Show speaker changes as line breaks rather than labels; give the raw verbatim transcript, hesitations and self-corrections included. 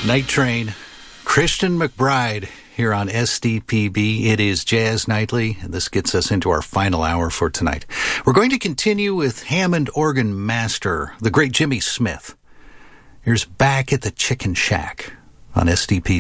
Night Train, Christian McBride here on S D P B. It is Jazz Nightly, and this gets us into our final hour for tonight. We're going to continue with Hammond organ master, the great Jimmy Smith. Here's Back at the Chicken Shack on S D P B.